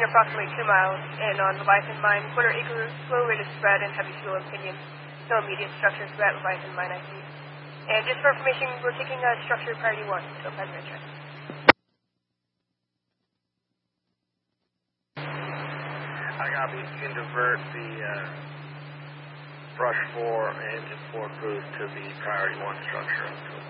approaching approximately 2 miles in on Leviathan Mine, quarter-acre, slow rate of spread, and heavy fuel and pinions. No immediate structure threat, Leviathan Mine, I see. And just for information, we're taking structure priority 1 to a primary check. I got you can divert the brush 4 and engine 4 crews to the priority 1 structure.